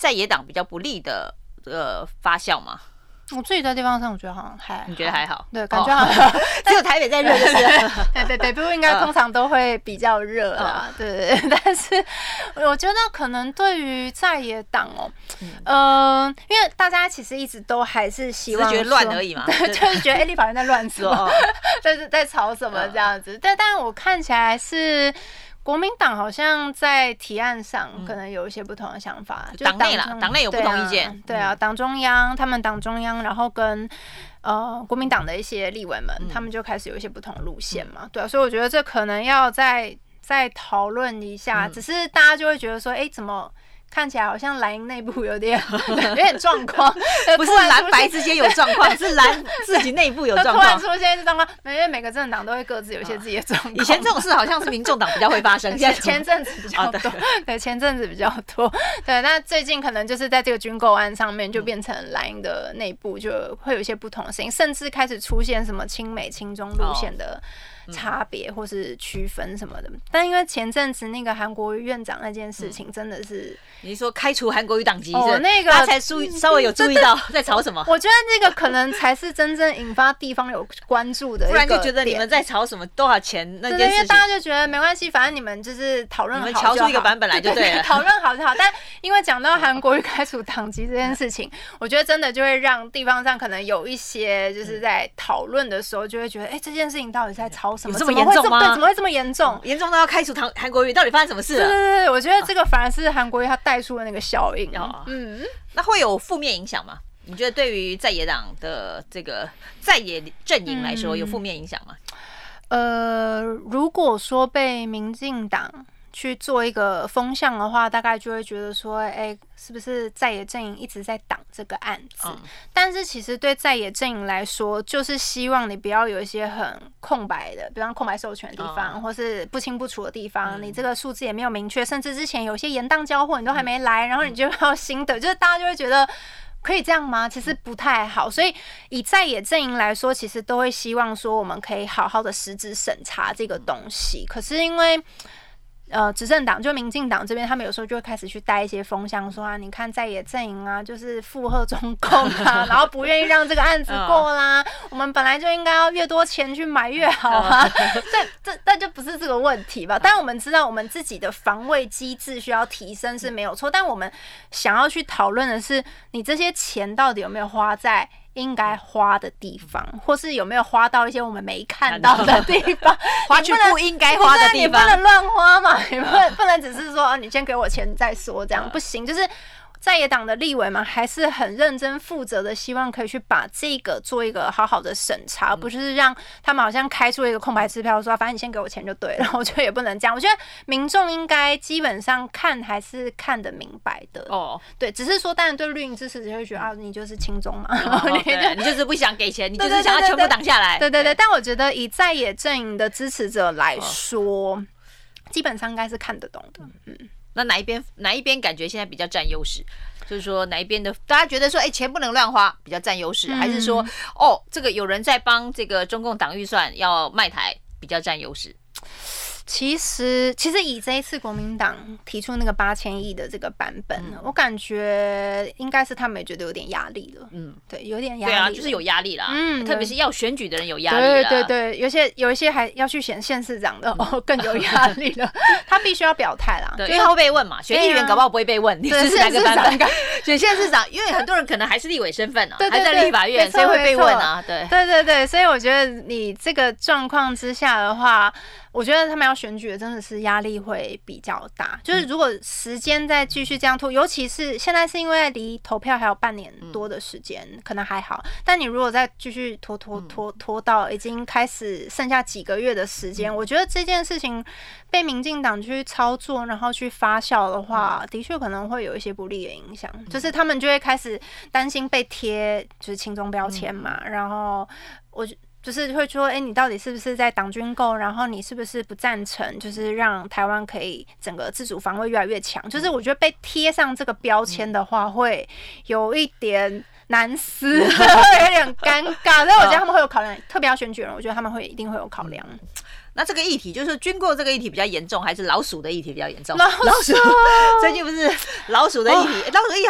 在野党比较不利的发酵吗？ 我自己在地方上，我觉得好像还， 你觉得还好？ 对，感觉好像只有台北在热，就是对，北部应该通常都会比较热啦，对。但是我觉得可能对于在野党因为大家其实一直都还是希望只是觉得乱而已嘛， 对，就是觉得立法院在乱什么，在吵什么这样子。但我看起来是。国民党好像在提案上可能有一些不同的想法，就党内啦，党内有不同意见。 对啊，党中央，他们党中央，然后跟国民党的一些立委们，他们就开始有一些不同的路线嘛。对啊，所以我觉得这可能要再讨论一下，只是大家就会觉得说，哎，怎么？看起来好像蓝营内部有点状况， 不是蓝白之间有状况，是蓝自己内部有状况。 突然出现一些状况，因为每个政党都会各自有一些自己的状况。 以前这种事好像是民众党比较会发生， 前阵子比较多，对，前阵子比较多，对。那最近可能就是在这个军购案上面，就变成蓝营的内部就会有一些不同的声音，甚至开始出现什么亲美亲中路线的。差别或是区分什么的，但因为前阵子那个韩国瑜院长那件事情，真的是你说开除韩国瑜党籍， 那个他才稍微有注意到在吵什么。 我觉得这个可能才是真正引发地方有关注的一个点， 不然就觉得你们在吵什么多少钱那件事情， 因为大家就觉得没关系，反正你们就是讨论好就好， 你们瞧出一个版本来就对了， 讨论好就好。但因为讲到韩国瑜开除党籍这件事情，我觉得真的就会让地方上可能有一些就是在讨论的时候就会觉得，哎，这件事情到底在吵什么？ 有这么严重吗？ 对，怎么会这么严重？ 严重到要开除韩国瑜，到底发生什么事了？ 对，我觉得这个反而是韩国瑜他带出的那个效应。 那会有负面影响吗？你觉得对于在野党的这个在野阵营来说，有负面影响吗？ 如果说被民进党去做一个风向的话，大概就会觉得说，哎，是不是在野阵营一直在挡这个案子？但是其实对在野阵营来说，就是希望你不要有一些很空白的，比方空白授权的地方，或是不清不楚的地方，你这个数字也没有明确，甚至之前有些延宕交货你都还没来，然后你就要新的，就是大家就会觉得。可以这样吗？其实不太好，所以以在野阵营来说，其实都会希望说我们可以好好的实质审查这个东西。可是因为执政党就民进党这边，他们有时候就会开始去带一些风向，说啊，你看在野阵营啊，就是附和中共啊，然后不愿意让这个案子过啦。我们本来就应该要越多钱去买越好啊。但就不是这个问题吧？但我们知道我们自己的防卫机制需要提升是没有错，但我们想要去讨论的是，你这些钱到底有没有花在应该花的地方，或是有没有花到一些我们没看到的地方， 花去不应该花的地方， 你不能乱花嘛，你不能只是说你先给我钱再说，这样不行，就是。在野党的立委们还是很认真负责的，希望可以去把这个做一个好好的审查，不是让他们好像开出一个空白支票说反正你先给我钱就对了。我觉得也不能这样，我觉得民众应该基本上看还是看得明白的。对，只是说当然对绿营支持者会觉得啊，你就是亲中嘛， 你就是不想给钱，你就是想要全部挡下来。 对，但我觉得以在野阵营的支持者来说，基本上应该是看得懂的。 那哪一边感觉现在比较占优势？就是说哪一边的大家觉得说，钱不能乱花，比较占优势，还是说这个有人在帮这个中共党预算要卖台，比较占优势？ 其实以这一次国民党提出那个8000亿的这个版本，我感觉应该是他们也觉得有点压力了。对，有点压力。对啊，就是有压力啦。特别是要选举的人有压力啦。 对，有一些还要去选县市长的，更有压力了。他必须要表态啦， 对，因为他会被问嘛。选议员搞不好不会被问，你支持哪个版本？选县市长，因为很多人可能还是立委身份啊，还在立法院，所以会被问啊。 对，所以我觉得你这个状况之下的话。我觉得他们要选举的真的是压力会比较大，就是如果时间再继续这样拖，尤其是现在是因为离投票还有半年多的时间，可能还好。但你如果再继续拖到已经开始剩下几个月的时间，我觉得这件事情被民进党去操作，然后去发酵的话，的确可能会有一些不利的影响，就是他们就会开始担心被贴就是亲中标签嘛，然后就是会说，你到底是不是在党军购？然后你是不是不赞成，就是让台湾可以整个自主防卫越来越强？就是我觉得被贴上这个标签的话，会有一点难撕，有点尴尬。所以我觉得他们会有考量，特别要选举人，我觉得他们一定会有考量。 那这个议题就是军购这个议题比较严重，还是老鼠的议题比较严重？ 老鼠最近不是老鼠的议题，老鼠的议题